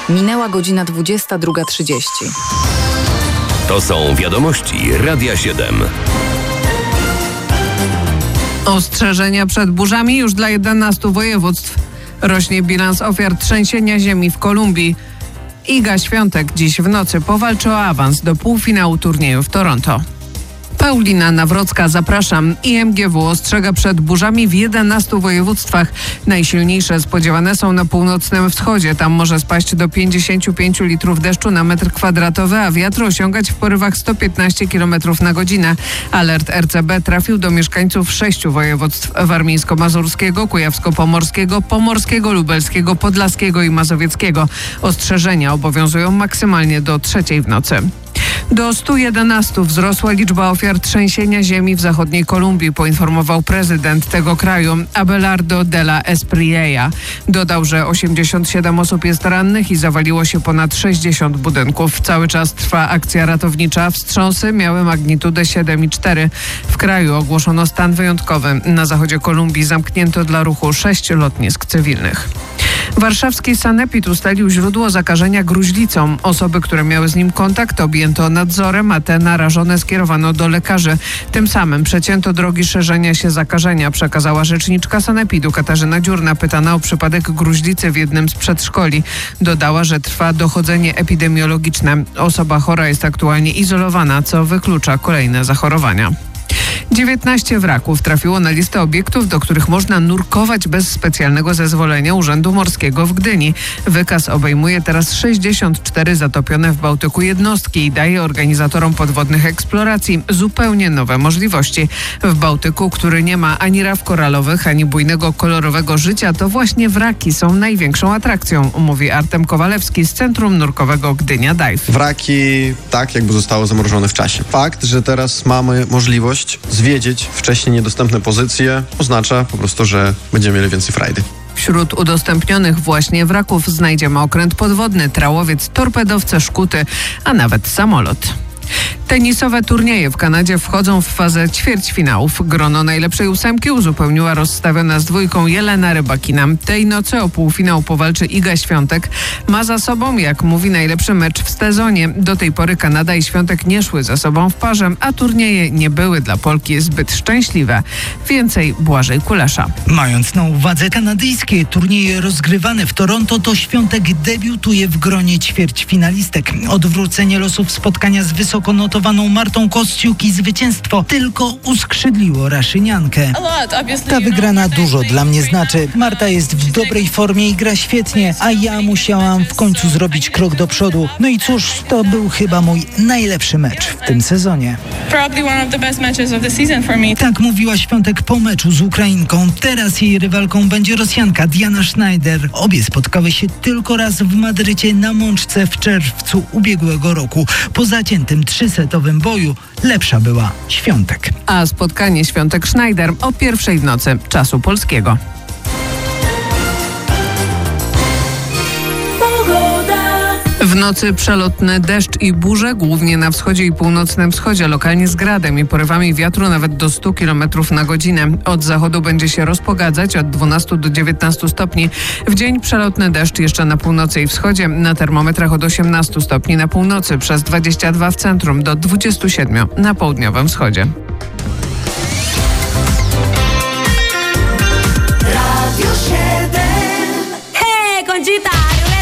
Minęła godzina 22:30. To są wiadomości Radia 7. Ostrzeżenia przed burzami już dla 11 województw. Rośnie bilans ofiar trzęsienia ziemi w Kolumbii. Iga Świątek dziś w nocy powalczy o awans do półfinału turnieju w Toronto. Paulina Nawrocka, zapraszam. IMGW ostrzega przed burzami w 11 województwach. Najsilniejsze spodziewane są na północnym wschodzie. Tam może spaść do 55 litrów deszczu na metr kwadratowy, a wiatr osiągać w porywach 115 km na godzinę. Alert RCB trafił do mieszkańców 6 województw: warmińsko-mazurskiego, kujawsko-pomorskiego, pomorskiego, lubelskiego, podlaskiego i mazowieckiego. Ostrzeżenia obowiązują maksymalnie do 3:00 w nocy. Do 111 wzrosła liczba ofiar trzęsienia ziemi w zachodniej Kolumbii, poinformował prezydent tego kraju, Abelardo de la Espriella. Dodał, że 87 osób jest rannych i zawaliło się ponad 60 budynków. Cały czas trwa akcja ratownicza. Wstrząsy miały magnitudę 7,4. W kraju ogłoszono stan wyjątkowy. Na zachodzie Kolumbii zamknięto dla ruchu 6 lotnisk cywilnych. Warszawski sanepid ustalił źródło zakażenia gruźlicą. Osoby, które miały z nim kontakt, objęto nadzorem, a te narażone skierowano do lekarzy. Tym samym przecięto drogi szerzenia się zakażenia, przekazała rzeczniczka sanepidu Katarzyna Dziurna, pytana o przypadek gruźlicy w jednym z przedszkoli. Dodała, że trwa dochodzenie epidemiologiczne. Osoba chora jest aktualnie izolowana, co wyklucza kolejne zachorowania. 19 wraków trafiło na listę obiektów, do których można nurkować bez specjalnego zezwolenia Urzędu Morskiego w Gdyni. Wykaz obejmuje teraz 64 zatopione w Bałtyku jednostki i daje organizatorom podwodnych eksploracji zupełnie nowe możliwości. W Bałtyku, który nie ma ani raf koralowych, ani bujnego kolorowego życia, to właśnie wraki są największą atrakcją, mówi Artem Kowalewski z Centrum Nurkowego Gdynia Dive. Wraki tak jakby zostały zamrożone w czasie. Fakt, że teraz mamy możliwość zwiedzić wcześniej niedostępne pozycje, oznacza po prostu, że będziemy mieli więcej frajdy. Wśród udostępnionych właśnie wraków znajdziemy okręt podwodny, trałowiec, torpedowce, szkuty, a nawet samolot. Tenisowe turnieje w Kanadzie wchodzą w fazę ćwierćfinałów. Grono najlepszej 8 uzupełniła rozstawiona z dwójką Jelena Rybakina. Tej nocy o półfinał powalczy Iga Świątek. Ma za sobą, jak mówi, najlepszy mecz w sezonie. Do tej pory Kanada i Świątek nie szły ze sobą w parze, a turnieje nie były dla Polki zbyt szczęśliwe. Więcej Błażej Kulesza. Mając na uwadze kanadyjskie turnieje rozgrywane w Toronto, to Świątek debiutuje w gronie ćwierćfinalistek. Odwrócenie losów spotkania z wysoko notowaną Martą Kościuk i zwycięstwo tylko uskrzydliło Raszyniankę. Ta wygrana dużo dla mnie znaczy. Marta jest w dobrej formie i gra świetnie, a ja musiałam w końcu zrobić krok do przodu. No i cóż, to był chyba mój najlepszy mecz w tym sezonie. Tak mówiła Świątek po meczu z Ukrainką. Teraz jej rywalką będzie Rosjanka Diana Schneider. Obie spotkały się tylko raz w Madrycie na Mączce w czerwcu ubiegłego roku. Po zaciętym 3-setowym boju lepsza była Świątek. A spotkanie Świątek-Schneider o 1:00 w nocy czasu polskiego. W nocy przelotny deszcz i burze, głównie na wschodzie i północnym wschodzie, lokalnie z gradem i porywami wiatru nawet do 100 km na godzinę. Od zachodu będzie się rozpogadzać od 12 do 19 stopni. W dzień przelotny deszcz jeszcze na północy i wschodzie, na termometrach od 18 stopni na północy, przez 22 w centrum do 27 na południowym wschodzie. Radio 7. Hey, Conchita!